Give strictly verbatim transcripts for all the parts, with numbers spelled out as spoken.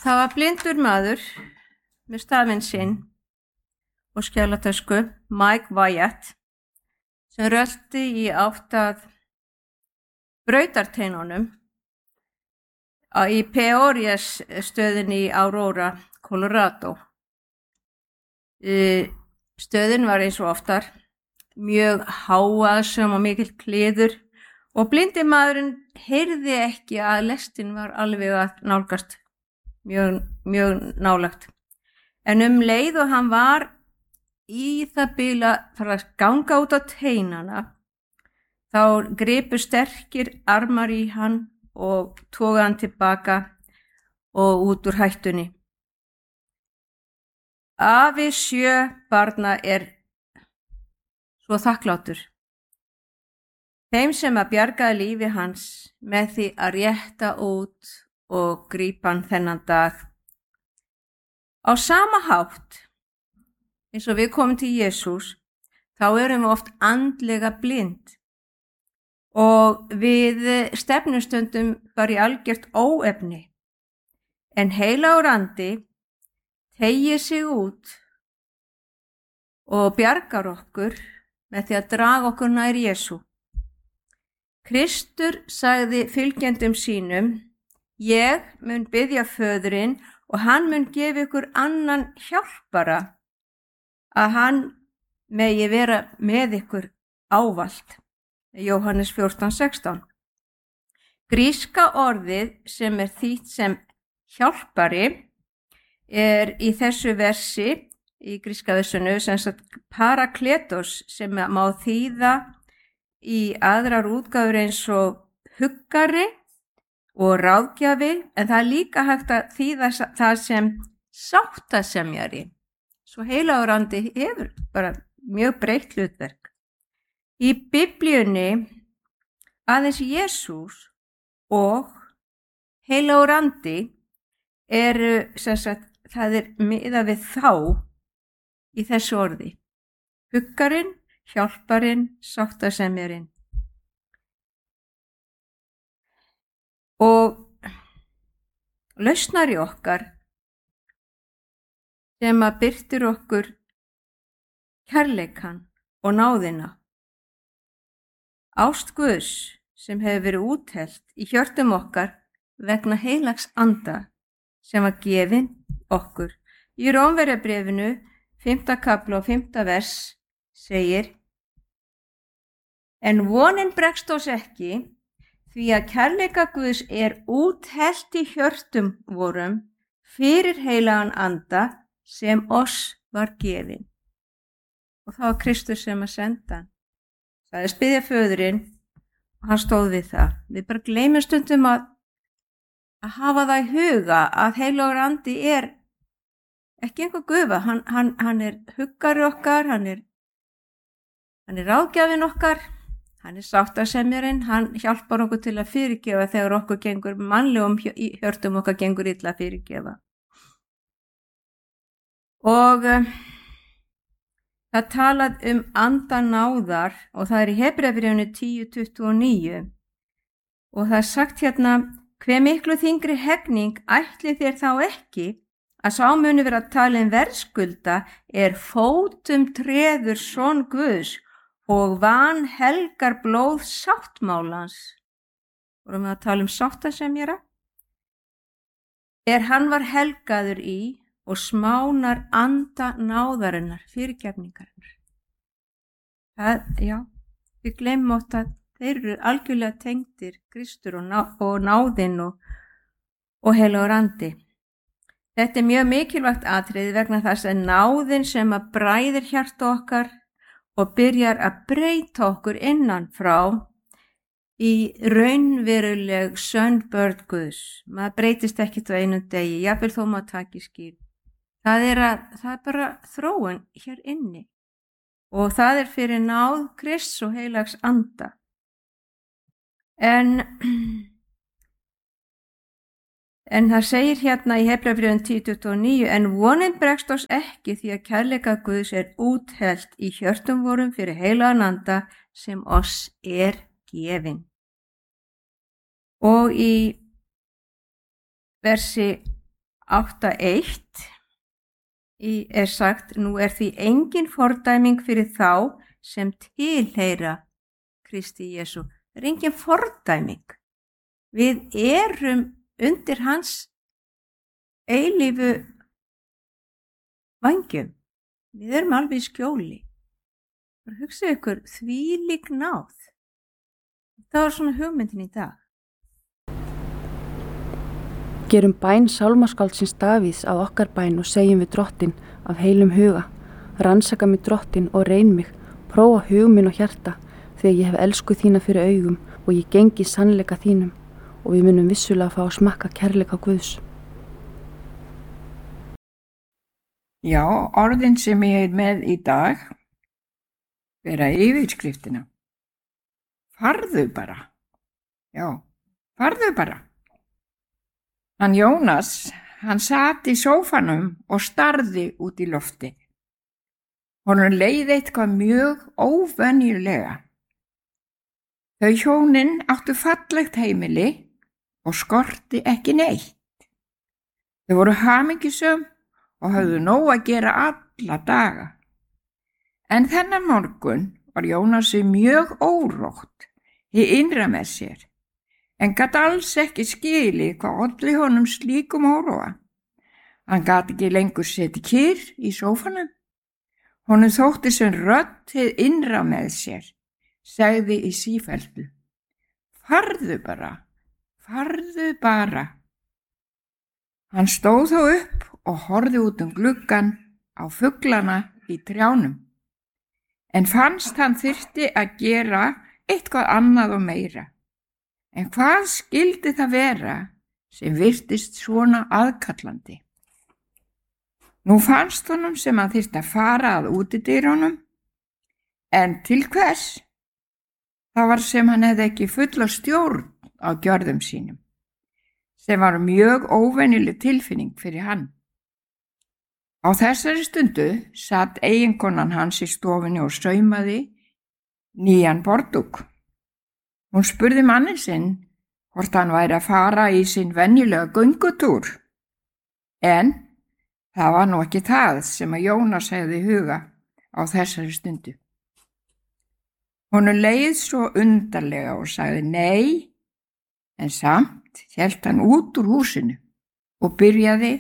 Það var blindur maður með stafinn sinn og skjalatösku, Mike Wyatt, sem rölti í átt að brautarteinunum í Peoria stöðinni í Aurora, Colorado. Stöðin var eins og oftar mjög hávaðsöm og mikill kliður og blindi maðurinn heyrði ekki að lestin var alveg að nálgast mjög, mjög nálagt. En um leið og hann var í það bil að fara að ganga út á teinana, þá gripu sterkir armar í hann og toga hann tilbaka og út úr hættunni. Afi sjö barna er svo þakklátur þeim sem að bjargaði lífi hans með því að rétta út og grípa hann þennan dag. Á sama hátt, eins og við komum til Jesús, þá erum við oft andlega blind og við stefnum stundum bara í algjört óefni. En heilagur andi teygir sig út og bjargar okkur með því að draga okkur nær Jesú. Kristur sagði fylgjendum sínum: Ég mun biðja föðurinn og hann mun gefa ykkur annan hjálpara að hann megi vera með ykkur ávallt. Jóhannes fjórtán sextán. Gríska orðið sem er þýtt sem hjálpari er í þessu versi, í gríska versinu, sem sagt parakletos, sem má þýða í aðrar útgáfur eins og huggari og ráðgjafi, en það er líka hægt að þýða það sem sáttasemjari. Svo heilagur andi hefur bara mjög breytt hlutverk. Í Biblíunni aðeins Jesús og heilagur andi eru, sem sagt, það er miðað við þá í þessu orði. Huggarinn, hjálparinn, sáttasemjarinn. Og lausnari okkar sem að birtir okkur kærleikan og náðina. Ást Guðs sem hefur verið úthellt í hjörtum okkar vegna heilags anda sem var gefin okkur. Í Rómverjabréfinu, fimmta kafla og fimmta vers segir: En vonin bregst oss ekki, því að kærleika Guðs er úthellt í hjörtum vorum fyrir heilagan anda sem oss var gefin. Og það var Kristus sem að senda hann. Það er spyðja föðurinn og hann stóð við það. Við bara gleymum stundum að, að hafa það í huga að heilagur andi er ekki einhver gufa. Hann, hann, hann er huggari okkar, hann er, hann er ráðgjafinn okkar, hann er sáttasemjarinn, hann hjálpar okkur til að fyrirgefa þegar okkur gengur mannlegum hjörtum okkar gengur illa að fyrirgefa. Og uh, það talað um andanáðar og það er í Hebreabréfinu tíu tuttugu og níu og það er sagt hérna: Hve miklu þyngri hegning ætli þér þá ekki að sá muni vera að tala um verðskulda er fótum treður son Guðs og van helgar blóð sáttmálans. Vorum við að tala um sáttasemjara? Er hann var helgaður í og smánar anda náðarinnar, fyrirgefningarinnar. Það, já, við gleymum oft að þeir eru algjörlega tengdir Kristur og, ná, og náðinn og, og heilagur andi. Þetta er mjög mikilvægt atriði vegna þess að náðinn sem að bræðir hjarta okkar og byrjar að breyta okkur innan frá í raunveruleg sönn börn Guðs. Maður breytist ekkert á einum degi, jafnvel þó maður taki skýr. Það er, að, það er bara þróun hér inni og það er fyrir náð Krists og heilags anda. En, en það segir hérna í Hebreabréfinu tíu tuttugu og níu: En vonin bregst oss ekki því að kærleika Guðs er úthellt í hjörtum vorum fyrir heilagan anda sem oss er gefin. Og í versi átta eitt er sagt: nú er því engin fordæming fyrir þá sem tilheyra Kristi Jesú. Það er engin fordæming. Við erum undir hans eilífu vængjum. Við erum alveg í skjóli. Hugsaðu ykkur, þvílík náð. Það var svona hugmyndin í dag. Gerum bæn sálmaskáldsins Davíðs að okkar bæn og segjum við Drottinn af heilum huga: rannsaka mig Drottinn og reyn mig, prófa hug minn og hjarta, þegar ég hef elsku þína fyrir augum og ég gengi sannleika þínum, og við munum vissulega fá að smakka kærleika Guðs. Já, orðin sem ég er með í dag vera yfirskriftina. Farðu bara. Já, farðu bara. Hann Jónas, hann sat í sófanum og starði út í lofti. Honum leið eitthvað mjög óvenjulega. Þau hjónin áttu fallegt heimili og skorti ekki neitt. Þau voru hamingjusöm og höfðu nóg að gera alla daga. En þennan morgun var Jónasi mjög órótt í innra með sér, en gat alls ekki skilið hvað olli honum slíkum óróa. Hann gat ekki lengur setið kyrr í sófanum. Honum þótti sem rödd hið innra með sér, segði í sífellu: farðu bara, farðu bara. Hann stóð þó upp og horfði út um gluggann á fuglana í trjánum, en fannst hann þyrfti að gera eitthvað annað og meira. En hvað skyldi það vera sem virtist svona aðkallandi? Nú fannst honum sem hann þyrfti að fara að útidyrunum, en til hvers? Það var sem hann hefði ekki fulla stjórn á gjörðum sínum, sem var mjög óvenjuleg tilfinning fyrir hann. Á þessari stundu satt eiginkonan hans í stofunni og saumaði nýjan bordúk. Hún spurði mannin sinn hvort hann væri að fara í sinn venjulega göngutúr, en það var nú ekki það sem að Jónas hefði huga á þessari stundu. Honum leið svo undarlega og sagði nei, en samt hélt hann út úr húsinu og byrjaði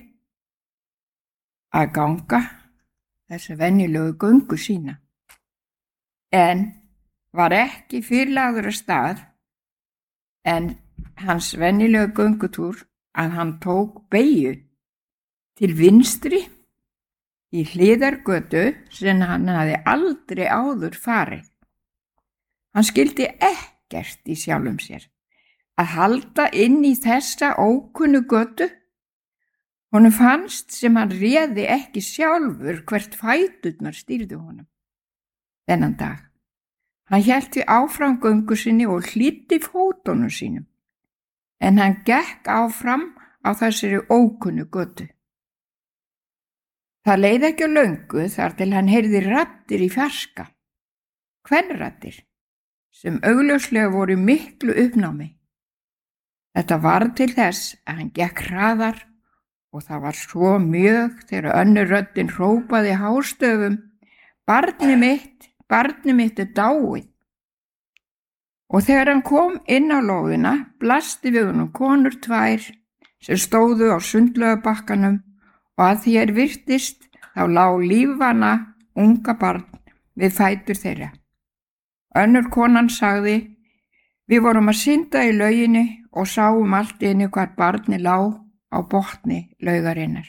að ganga þessa venjulegu göngu sína, en var ekki fyrrlagður af stað en hans venjulegu göngutúr að hann tók beygju til vinstri í hliðargötu sem hann hafði aldrei áður farið. Hann skildi ekkert í sjálfum sér að halda inn í þessa ókunnu götu. Honum fannst sem hann réði ekki sjálfur hvert fæturnar stýrðu honum þennan dag. Hann hélt því áfram göngu sinni og hlýddi fótunum sínum, en hann gekk áfram á þessari ókunnu götu. Það leið ekki á löngu þar til hann heyrði raddir í fjarska, kvenraddir, sem augljóslega voru miklu uppnámi. Þetta varð til þess að hann gekk hraðar, og það var svo mjög þegar önnur röddin hrópaði hástöfum: barnið mitt, barnið mitt er dáið. Og þegar hann kom inn á lóðina blasti við honum konur tvær sem stóðu á sundlaugabakkanum, og að því er virtist þá lá lífvana unga barn við fætur þeirra. Önnur konan sagði: við vorum að synda í lauginni og sáum allt í einu hvar barnið lá á botni laugarinnar.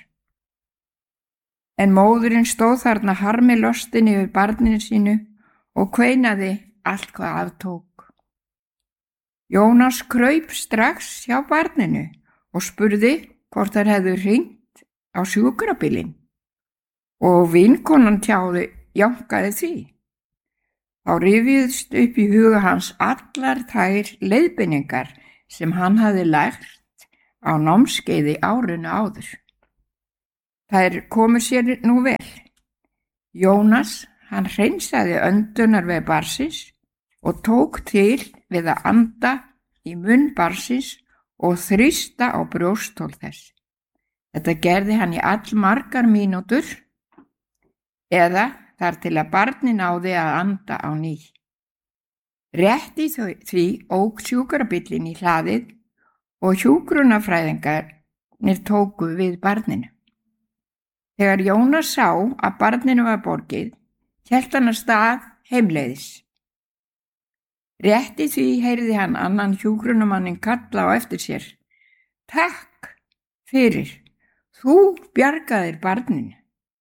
En móðurinn stóð þarna harmi lostin yfir barninu sínu og kveinaði allt hvað aftók. Jónas kraup strax hjá barninu og spurði hvort þær hefðu hringt á sjúkrabílinn, og vinkonan tjáði jánkaði því. Þá rifjuðust upp í huga hans allar þær leiðbeiningar sem hann hafði lært á námskeiði árinu áður. Þær komu sér nú vel. Jónas, hann hreinsaði öndunarveg barnsins og tók til við að anda í munn barnsins og þrýsta á brjóstól þess. Þetta gerði hann í allmargar mínútur eða þar til að barnið náði að anda á ný. Rétt í því ók sjúkrabíllinn í hlaðið og hjúkrunarfræðingarnir tóku við barninu. Þegar Jónas sá að barninu var borgið, hélt hann af stað heimleiðis. Rétt í því heyrði hann annan hjúkrunarmanninn kalla á eftir sér: Takk fyrir, þú bjargaðir barninu.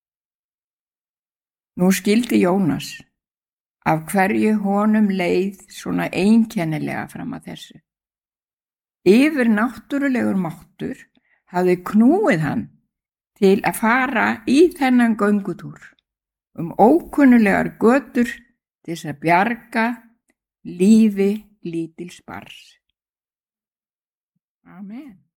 Nú skildi Jónas af hverju honum leið svona einkennilega fram að þessu. Yfirnáttúrulegur máttur hafði knúið hann til að fara í þennan göngutúr um ókunnulegar götur til þess að bjarga lífi lítils barns. Amen.